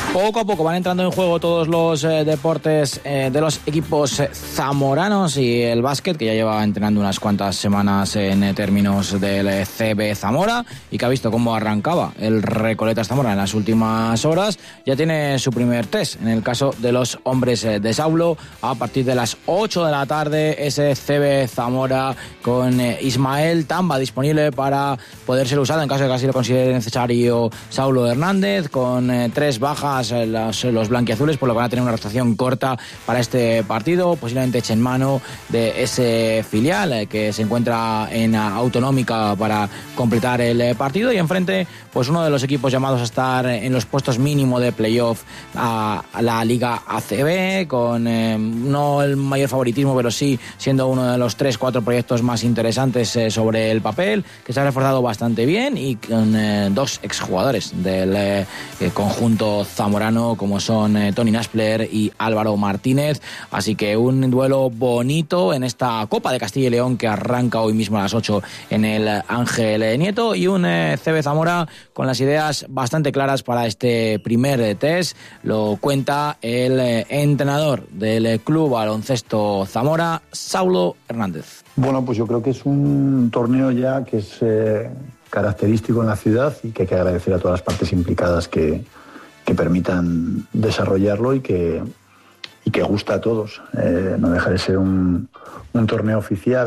Poco a poco van entrando en juego todos los deportes de los equipos zamoranos y el básquet, que ya lleva entrenando unas cuantas semanas en términos del CB Zamora y que ha visto cómo arrancaba el Recoletas Zamora en las últimas horas. Ya tiene su primer test. En el caso de los hombres de Saulo, a partir de las 8 de la tarde, ese CB Zamora con Ismael Tamba disponible para poder ser usado en caso de que así lo considere necesario Saulo Hernández, con 3 bajas los blanquiazules, por lo que van a tener una rotación corta para este partido, posiblemente echen mano de ese filial que se encuentra en Autonómica para completar el partido, y enfrente pues uno de los equipos llamados a estar en los puestos mínimo de playoff a la Liga ACB, con no el mayor favoritismo, pero sí siendo uno de los 3-4 proyectos más interesantes sobre el papel, que se ha reforzado bastante bien y con 2 exjugadores del conjunto zamorano como son Tony Naspler y Álvaro Martínez, así que un duelo bonito en esta Copa de Castilla y León que arranca hoy mismo a las 8 en el Ángel Nieto, y un CB Zamora con las ideas bastante claras para este primer test. Lo cuenta el entrenador del Club Baloncesto Zamora, Saulo Hernández. Bueno, pues yo creo que es un torneo ya que es característico en la ciudad y que hay que agradecer a todas las partes implicadas que permitan desarrollarlo y que gusta a todos. No deja de ser un torneo oficial,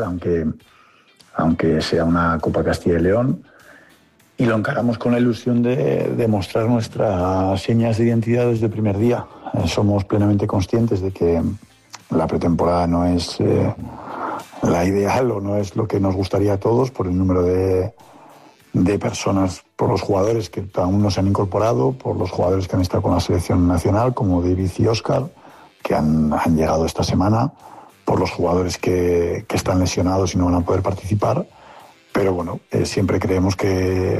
aunque sea una Copa Castilla y León, y lo encaramos con la ilusión de mostrar nuestras señas de identidad desde el primer día. Somos plenamente conscientes de que la pretemporada no es la ideal o no es lo que nos gustaría a todos por el número de personas, por los jugadores que aún no se han incorporado, por los jugadores que han estado con la selección nacional, como David y Óscar, que han llegado esta semana, por los jugadores que están lesionados y no van a poder participar. Pero bueno, siempre creemos que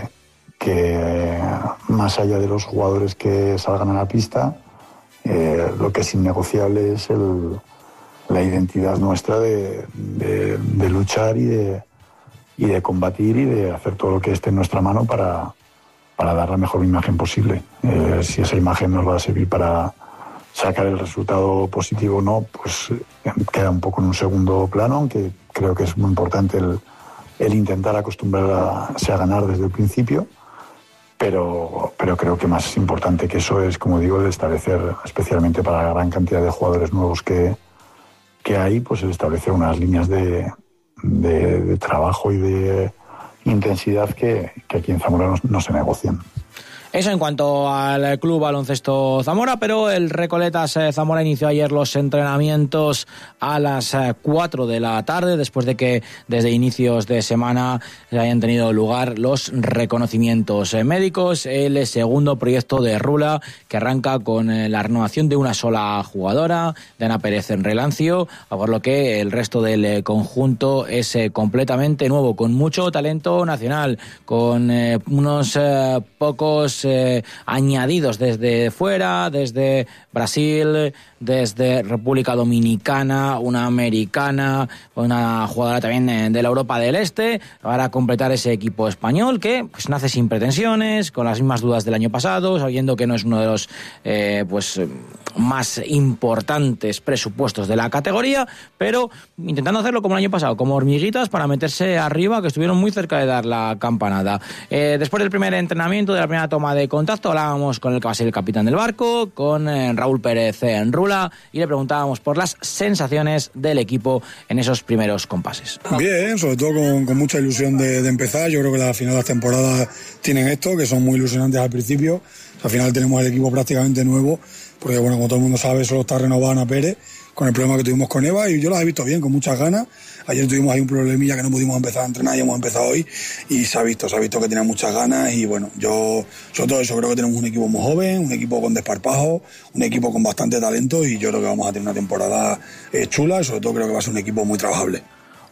más allá de los jugadores que salgan a la pista, lo que es innegociable es la identidad nuestra de luchar y de combatir y de hacer todo lo que esté en nuestra mano para dar la mejor imagen posible. Si esa imagen nos va a servir para sacar el resultado positivo o no, pues queda un poco en un segundo plano, aunque creo que es muy importante el intentar acostumbrarse a ganar desde el principio, pero creo que más importante que eso es, como digo, el establecer, especialmente para la gran cantidad de jugadores nuevos que hay, pues el establecer unas líneas de trabajo y de intensidad que aquí en Zamora no se negocian. Eso en cuanto al Club Baloncesto Zamora, pero el Recoletas Zamora inició ayer los entrenamientos a las 4 de la tarde, después de que desde inicios de semana hayan tenido lugar los reconocimientos médicos. El segundo proyecto de Rula, que arranca con la renovación de una sola jugadora, de Ana Pérez en Relancio, por lo que el resto del conjunto es completamente nuevo, con mucho talento nacional, con unos pocos añadidos desde fuera, desde Brasil, desde República Dominicana, una americana, una jugadora también de la Europa del Este, para completar ese equipo español que pues nace sin pretensiones, con las mismas dudas del año pasado, sabiendo que no es uno de los más importantes presupuestos de la categoría, pero intentando hacerlo como el año pasado, como hormiguitas para meterse arriba, que estuvieron muy cerca de dar la campanada. Después del primer entrenamiento, de la primera toma de contacto, hablábamos con el que va a ser el capitán del barco, con Raúl Pérez en Rula, y le preguntábamos por las sensaciones del equipo en esos primeros compases. Bien, sobre todo con mucha ilusión de empezar. Yo creo que las finales de temporada tienen esto, que son muy ilusionantes al principio. Al final tenemos el equipo prácticamente nuevo, porque bueno, como todo el mundo sabe, solo está renovada Ana Pérez, con el problema que tuvimos con Eva, y yo las he visto bien, con muchas ganas. Ayer tuvimos ahí un problemilla que no pudimos empezar a entrenar y hemos empezado hoy, y se ha visto que tienen muchas ganas. Y bueno, yo sobre todo eso, creo que tenemos un equipo muy joven, un equipo con desparpajo, un equipo con bastante talento, y yo creo que vamos a tener una temporada chula, y sobre todo creo que va a ser un equipo muy trabajable.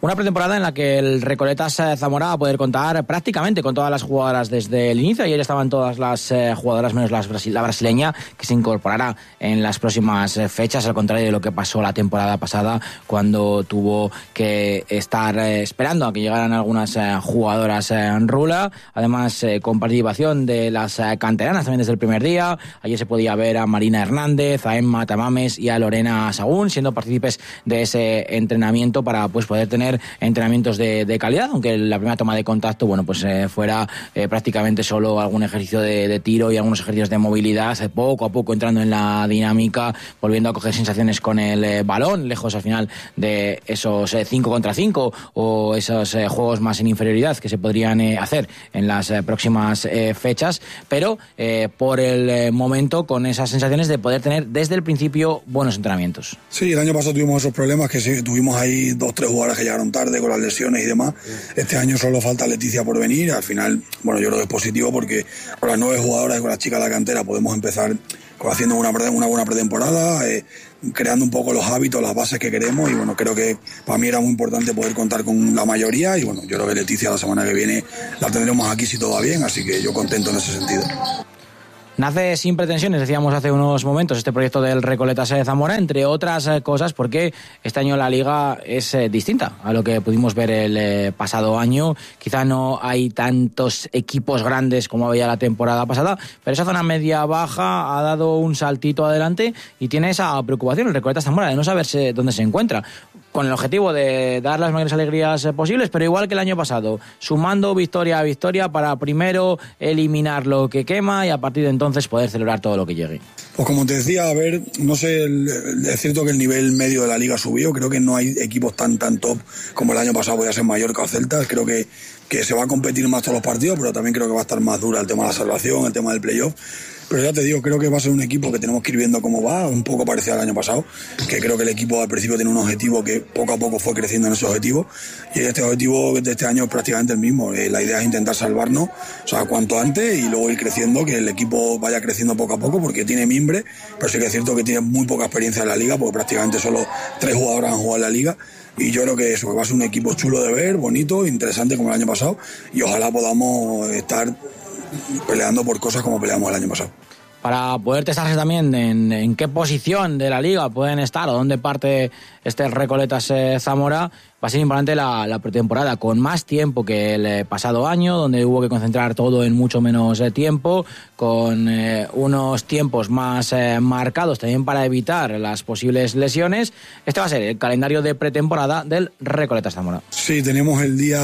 Una pretemporada en la que el Recoletas Zamora va a poder contar prácticamente con todas las jugadoras desde el inicio. Ayer estaban todas las jugadoras menos la brasileña, que se incorporará en las próximas fechas, al contrario de lo que pasó la temporada pasada, cuando tuvo que estar esperando a que llegaran algunas jugadoras en rula. Además, con participación de las canteranas también desde el primer día. Ayer se podía ver a Marina Hernández, a Emma Tamames y a Lorena Sagún siendo partícipes de ese entrenamiento para pues poder tener entrenamientos de calidad, aunque la primera toma de contacto fuera prácticamente solo algún ejercicio de tiro y algunos ejercicios de movilidad, poco a poco entrando en la dinámica, volviendo a coger sensaciones con el balón, lejos al final de esos 5 contra 5 o esos juegos más en inferioridad que se podrían hacer en las próximas fechas, pero por el momento con esas sensaciones de poder tener desde el principio buenos entrenamientos. Sí, el año pasado tuvimos esos problemas que sí, tuvimos ahí 2-3 jugadoras que llegaron tarde con las lesiones y demás. Este año solo falta Leticia por venir. Al final, yo creo que es positivo porque con las 9 jugadoras y con las chicas de la cantera podemos empezar haciendo una buena pretemporada, creando un poco los hábitos, las bases que queremos, y creo que para mí era muy importante poder contar con la mayoría, y yo creo que Leticia la semana que viene la tendremos aquí si todo va bien, así que yo contento en ese sentido. Nace sin pretensiones, decíamos hace unos momentos, este proyecto del Recoletas Zamora, entre otras cosas porque este año la liga es distinta a lo que pudimos ver el pasado año. Quizá no hay tantos equipos grandes como había la temporada pasada, pero esa zona media-baja ha dado un saltito adelante y tiene esa preocupación el Recoletas Zamora de no saberse dónde se encuentra, con el objetivo de dar las mayores alegrías posibles, pero igual que el año pasado, sumando victoria a victoria para primero eliminar lo que quema y a partir de entonces poder celebrar todo lo que llegue. Pues como te decía, no sé, es cierto que el nivel medio de la liga subió, creo que no hay equipos tan top como el año pasado podía ser Mallorca o Celta, creo que se va a competir más todos los partidos, pero también creo que va a estar más dura el tema de la salvación, el tema del playoff. Pero ya te digo, creo que va a ser un equipo que tenemos que ir viendo cómo va, un poco parecido al año pasado, que creo que el equipo al principio tiene un objetivo que poco a poco fue creciendo en ese objetivo, y este objetivo de este año es prácticamente el mismo. La idea es intentar salvarnos, cuanto antes, y luego ir creciendo, que el equipo vaya creciendo poco a poco, porque tiene mimbre, pero sí que es cierto que tiene muy poca experiencia en la liga, porque prácticamente solo 3 jugadoras han jugado en la liga. Y yo creo que eso, que va a ser un equipo chulo de ver, bonito, interesante como el año pasado, y ojalá podamos estar peleando por cosas como peleamos el año pasado. Para poder testarse también en qué posición de la liga pueden estar o dónde parte este Recoletas Zamora, va a ser importante la pretemporada, con más tiempo que el pasado año, donde hubo que concentrar todo en mucho menos tiempo, con unos tiempos más marcados también para evitar las posibles lesiones. Este va a ser el calendario de pretemporada del Recoletas Zamora. Sí, tenemos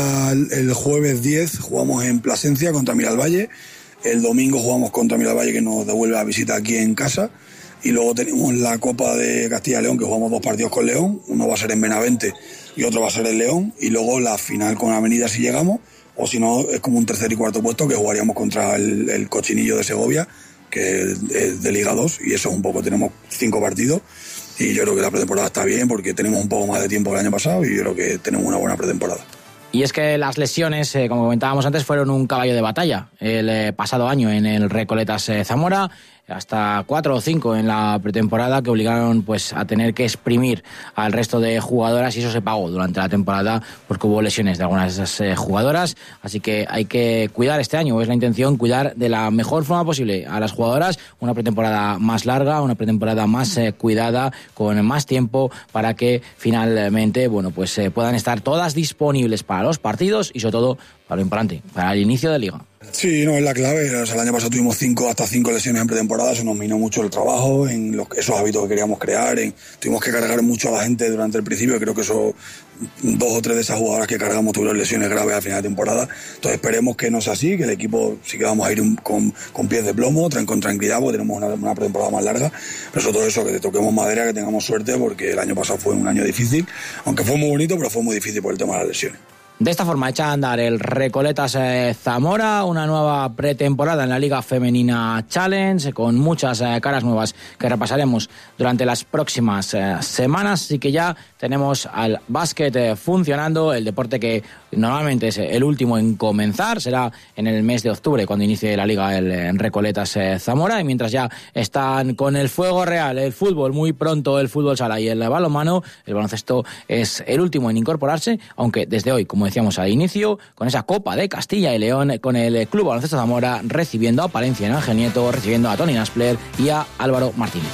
el jueves 10, jugamos en Plasencia contra Miralvalle. El domingo jugamos contra Miralvalle, que nos devuelve la visita aquí en casa, y luego tenemos la Copa de Castilla y León, que jugamos 2 partidos con León, uno va a ser en Benavente y otro va a ser en León, y luego la final con Avenida si llegamos, o si no es como un tercer y cuarto puesto que jugaríamos contra el Cochinillo de Segovia, que es de Liga 2, y eso es un poco, tenemos 5 partidos, y yo creo que la pretemporada está bien porque tenemos un poco más de tiempo que el año pasado, y yo creo que tenemos una buena pretemporada. Y es que las lesiones, como comentábamos antes, fueron un caballo de batalla el pasado año en el Recoletas Zamora, hasta 4 o 5 en la pretemporada, que obligaron pues a tener que exprimir al resto de jugadoras, y eso se pagó durante la temporada porque hubo lesiones de algunas de esas jugadoras. Así que hay que cuidar este año, es la intención, cuidar de la mejor forma posible a las jugadoras, una pretemporada más larga, una pretemporada más cuidada, con más tiempo, para que finalmente puedan estar todas disponibles para los partidos y sobre todo para lo importante, para el inicio de liga. Sí, es la clave. El año pasado tuvimos 5 lesiones en pretemporada, eso nos minó mucho el trabajo, en esos hábitos que queríamos crear, tuvimos que cargar mucho a la gente durante el principio, y creo que eso, 2 o 3 de esas jugadoras que cargamos tuvieron lesiones graves al final de temporada. Entonces esperemos que no sea así, que el equipo sí que vamos a ir con pies de plomo, con tranquilidad, porque tenemos una pretemporada más larga, pero sobre todo eso, que toquemos madera, que tengamos suerte, porque el año pasado fue un año difícil, aunque fue muy bonito, pero fue muy difícil por el tema de las lesiones. De esta forma echa a andar el Recoletas Zamora, una nueva pretemporada en la Liga Femenina Challenge, con muchas caras nuevas que repasaremos durante las próximas semanas. Así que ya tenemos al básquet funcionando, el deporte que normalmente es el último en comenzar, será en el mes de octubre cuando inicie la liga el Recoletas Zamora, y mientras ya están con el fuego real, el fútbol muy pronto, el fútbol sala y el balonmano, el baloncesto es el último en incorporarse, aunque desde hoy, como decíamos al inicio, con esa Copa de Castilla y León, con el Club Baloncesto Zamora recibiendo a Palencia en Ángel Nieto, recibiendo a Tony Naspler y a Álvaro Martínez.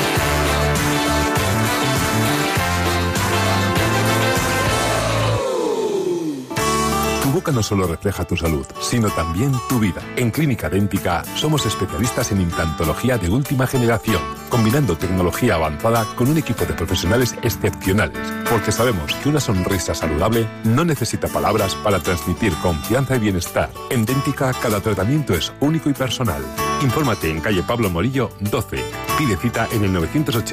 Tu boca no solo refleja tu salud, sino también tu vida. En Clínica Dèntica somos especialistas en implantología de última generación, combinando tecnología avanzada con un equipo de profesionales excepcionales, porque sabemos que una sonrisa saludable no necesita palabras para transmitir confianza y bienestar. En Dèntica cada tratamiento es único y personal. Infórmate en calle Pablo Morillo 12. Pide cita en el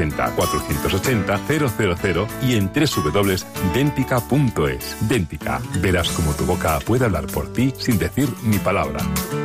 980-480-000 y en www.dentica.es. Dèntica, verás cómo tu boca puede hablar por ti sin decir ni palabra.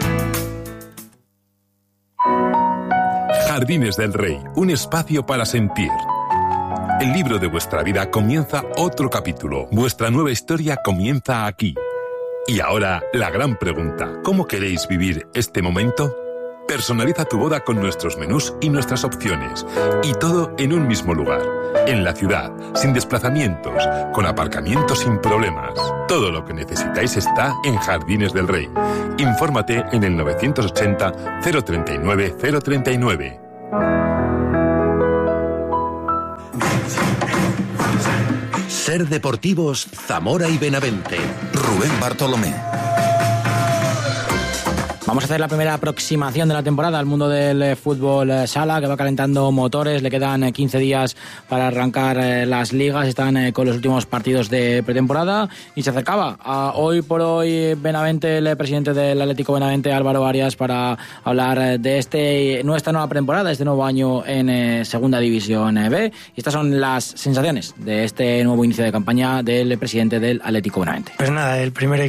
Jardines del Rey, un espacio para sentir. El libro de vuestra vida comienza otro capítulo. Vuestra nueva historia comienza aquí. Y ahora, la gran pregunta: ¿cómo queréis vivir este momento? Personaliza tu boda con nuestros menús y nuestras opciones. Y todo en un mismo lugar. En la ciudad, sin desplazamientos, con aparcamientos sin problemas. Todo lo que necesitáis está en Jardines del Rey. Infórmate en el 980-039-039. Ser Deportivos Zamora y Benavente. Rubén Bartolomé. Vamos a hacer la primera aproximación de la temporada al mundo del fútbol sala, que va calentando motores. Le quedan 15 días para arrancar las ligas. Están con los últimos partidos de pretemporada y se acercaba a hoy por hoy Benavente, el presidente del Atlético Benavente, Álvaro Arias, para hablar de nuestra nueva pretemporada, este nuevo año en Segunda División B. Y estas son las sensaciones de este nuevo inicio de campaña del presidente del Atlético Benavente. Pues nada, el primer